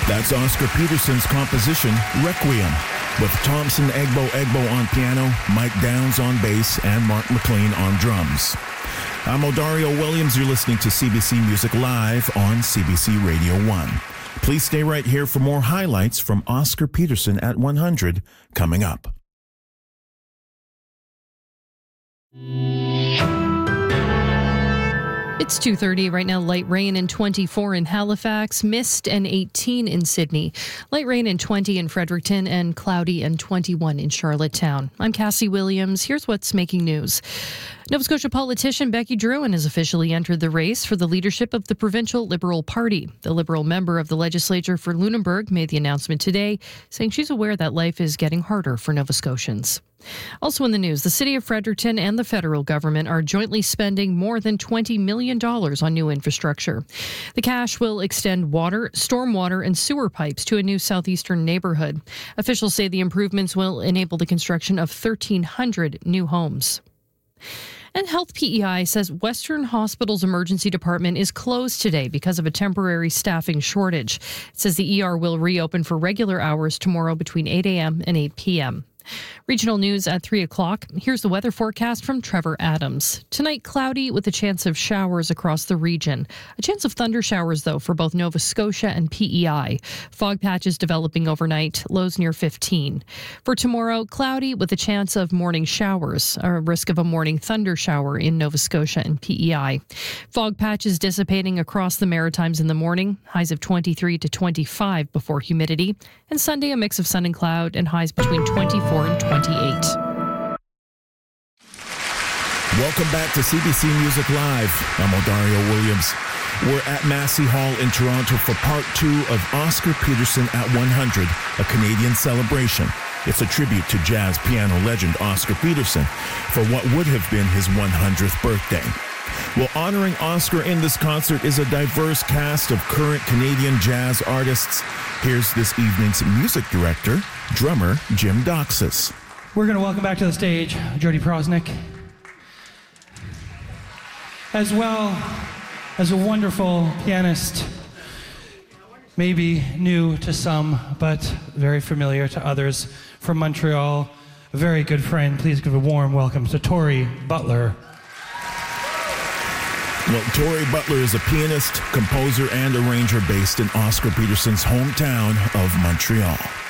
That's Oscar Peterson's composition, Requiem, with Thompson Egbo on piano, Mike Downs on bass, and Mark McLean on drums. I'm Odario Williams. You're listening to CBC Music Live on CBC Radio 1. Please stay right here for more highlights from Oscar Peterson at 100 coming up. It's 2:30 right now. Light rain and 24 in Halifax, mist and 18 in Sydney. Light rain and 20 in Fredericton, and cloudy and 21 in Charlottetown. I'm Cassie Williams. Here's what's making news. Nova Scotia politician Becky Drouin has officially entered the race for the leadership of the Provincial Liberal Party. The Liberal member of the legislature for Lunenburg made the announcement today, saying she's aware that life is getting harder for Nova Scotians. Also in the news, the City of Fredericton and the federal government are jointly spending more than $20 million on new infrastructure. The cash will extend water, stormwater, and sewer pipes to a new southeastern neighborhood. Officials say the improvements will enable the construction of 1,300 new homes. And Health PEI says Western Hospital's emergency department is closed today because of a temporary staffing shortage. It says the ER will reopen for regular hours tomorrow between 8 a.m. and 8 p.m. Regional news at 3 o'clock. Here's the weather forecast from Trevor Adams. Tonight, cloudy with a chance of showers across the region. A chance of thunder showers, though, for both Nova Scotia and PEI. Fog patches developing overnight, lows near 15. For tomorrow, cloudy with a chance of morning showers, a risk of a morning thunder shower in Nova Scotia and PEI. Fog patches dissipating across the Maritimes in the morning, highs of 23 to 25 before humidity. And Sunday, a mix of sun and cloud and highs between 24 and 28. Welcome back to CBC Music Live. I'm Odario Williams. We're at Massey Hall in Toronto for part 2 of Oscar Peterson at 100, a Canadian celebration. It's a tribute to jazz piano legend Oscar Peterson for what would have been his 100th birthday. Well, honoring Oscar in this concert is a diverse cast of current Canadian jazz artists. Here's this evening's music director, drummer Jim Doxas. We're going to welcome back to the stage Jody Prosnick, as well as a wonderful pianist, maybe new to some, but very familiar to others, from Montreal, a very good friend. Please give a warm welcome to Tori Butler. Well, Tori Butler is a pianist, composer, and arranger based in Oscar Peterson's hometown of Montreal.